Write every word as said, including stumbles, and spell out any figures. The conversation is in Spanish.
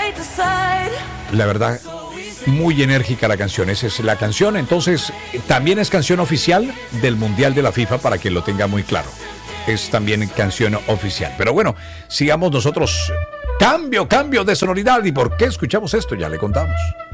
La verdad, muy enérgica la canción. Esa es la canción. Entonces, también es canción oficial del Mundial de la FIFA, para que lo tenga muy claro. Es también canción oficial. Pero bueno, sigamos nosotros. Cambio, cambio de sonoridad. ¿Y por qué escuchamos esto? Ya le contamos.